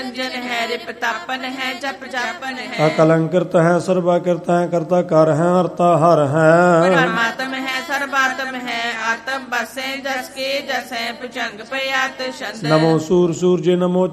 ਨਿਰੰਜन है रिपतापन है जप जापन है अकलंकृत है सर्वाकृत है कर्ता कर है हरता हर है परमात्म है सर्वात्म है आत्म बसे जस के जस है भुजंग पे आत छंद नमो सूर सूर्य नमो